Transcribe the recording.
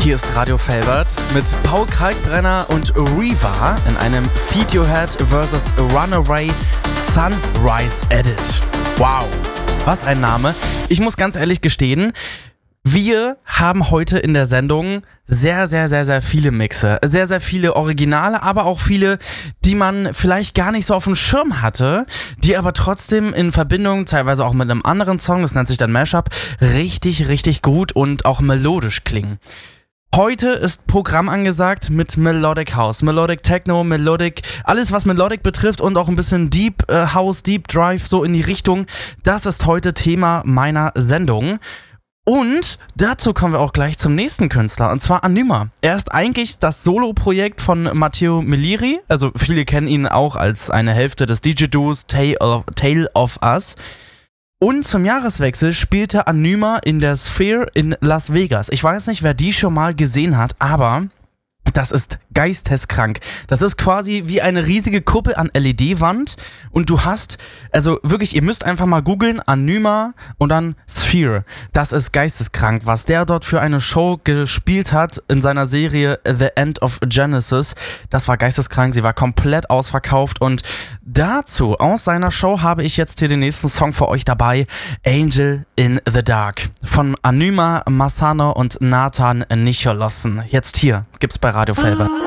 Hier ist Radio Felbert mit Paul Kalkbrenner und Reva in einem Feed Your Head vs. Runaway Sunrise Edit. Wow, was ein Name. Ich muss ganz ehrlich gestehen, wir haben heute in der Sendung sehr viele Mixe. Sehr viele Originale, aber auch viele, die man vielleicht gar nicht so auf dem Schirm hatte, die aber trotzdem in Verbindung, teilweise auch mit einem anderen Song, das nennt sich dann Mashup, richtig gut und auch melodisch klingen. Heute ist Programm angesagt mit Melodic House, Melodic Techno, Melodic, alles was Melodic betrifft und auch ein bisschen Deep House, Deep Drive, so in die Richtung. Das ist heute Thema meiner Sendung. Und dazu kommen wir auch gleich zum nächsten Künstler, und zwar Anyma. Er ist eigentlich das Solo-Projekt von Matteo Meliri, also viele kennen ihn auch als eine Hälfte des DJ-Duos Tale of Us. Und zum Jahreswechsel spielte Anyma in der Sphere in Las Vegas. Ich weiß nicht, wer die schon mal gesehen hat, aber das ist geisteskrank. Das ist quasi wie eine riesige Kuppel an LED-Wand und du hast, also wirklich, ihr müsst einfach mal googeln, Anyma und dann Sphere. Das ist geisteskrank, was der dort für eine Show gespielt hat in seiner Serie The End of Genesis. Das war geisteskrank, sie war komplett ausverkauft und dazu, aus seiner Show, habe ich jetzt hier den nächsten Song für euch dabei, Angel in the Dark von Anyma Massano und Nathan Nicholson. Jetzt hier, gibt's bei Radio Felbert.